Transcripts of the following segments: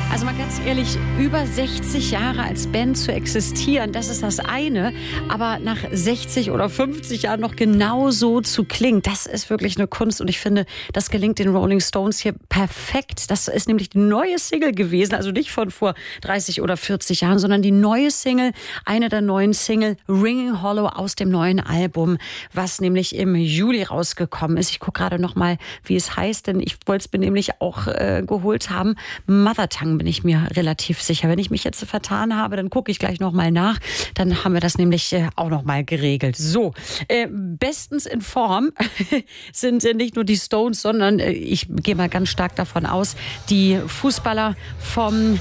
Also mal ganz ehrlich, über 60 Jahre als Band zu existieren, das ist das eine. Aber nach 60 oder 50 Jahren noch genauso zu klingen, das ist wirklich eine Kunst. Und ich finde, das gelingt den Rolling Stones hier perfekt. Das ist nämlich die neue Single gewesen, also nicht von vor 30 oder 40 Jahren, sondern die neue Single, eine der neuen Single, Ringing Hollow aus dem neuen Album, was nämlich im Juli rausgekommen ist. Ich gucke gerade noch mal, wie es heißt, denn ich wollte es mir nämlich auch geholt haben. Mother Tongue bin ich mir relativ sicher. Wenn ich mich jetzt vertan habe, dann gucke ich gleich noch mal nach. Dann haben wir das nämlich auch noch mal geregelt. So, bestens in Form sind nicht nur die Stones, sondern ich gehe mal ganz stark davon aus, die Fußballer vom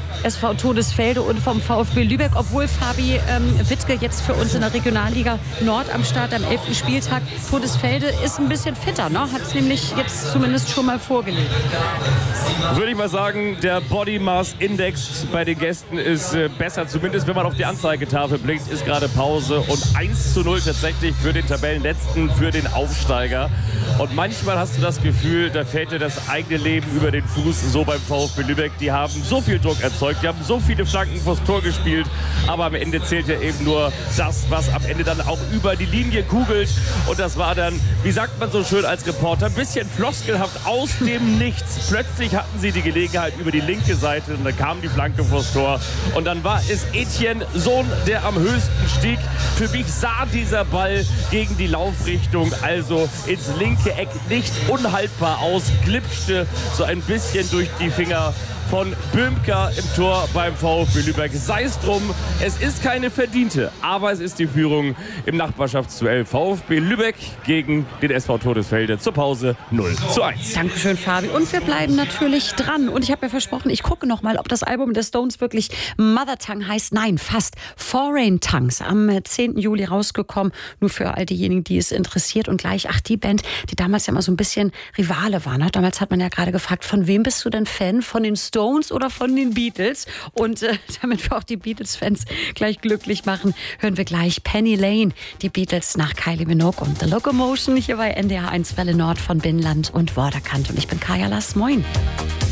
SV Todesfelde und vom VfB Lübeck, obwohl Fabi Wittke jetzt für uns in der Regionalliga Nord am Start am 11. Spieltag. Todesfelde ist ein bisschen fitter, ne? Hat es nämlich jetzt zumindest schon mal vorgelegt. Würde ich mal sagen, der Body Mass Index bei den Gästen ist besser, zumindest wenn man auf die Anzeigetafel blickt, ist gerade Pause und 1:0 tatsächlich für den Tabellenletzten, für den Aufsteiger. Und manchmal hast du das Gefühl, da fällt dir das eigene Leben über den Fuß, so beim VfB Lübeck. Die haben so viel Druck erzeugt, die haben so viele Flanken vors Tor gespielt, aber am Ende zählt ja eben nur das, was am Ende dann auch über die Linie kugelt. Und das war dann, wie sagt man so schön als Reporter, ein bisschen floskelhaft aus dem Nichts. Plötzlich hatten sie die Gelegenheit über die linke Seite und dann kam die Flanke vors Tor. Und dann war es Etienne Sohn, der am höchsten stieg. Für mich sah dieser Ball gegen die Laufrichtung, also ins linke Eck, nicht unhaltbar aus, glitschte so ein bisschen durch die Finger von Böhmker im Tor beim VfB Lübeck. Sei es drum, es ist keine verdiente, aber es ist die Führung im Nachbarschaftsduell VfB Lübeck gegen den SV Todesfelde zur Pause 0:1. Dankeschön, Fabi. Und wir bleiben natürlich dran. Und ich habe ja versprochen, ich gucke noch mal, ob das Album der Stones wirklich Mother Tongue heißt. Nein, fast. Foreign Tongues, am 10. Juli rausgekommen. Nur für all diejenigen, die es interessiert. Und gleich, die Band, die damals ja mal so ein bisschen Rivale war. Ne? Damals hat man ja gerade gefragt, von wem bist du denn Fan? Von den Stones oder von den Beatles? Und damit wir auch die Beatles-Fans gleich glücklich machen, hören wir gleich Penny Lane, die Beatles nach Kylie Minogue und The Locomotion hier bei NDR 1 Welle Nord von Binnenland und Vorderkant. Und ich bin Kaya Lass. Moin.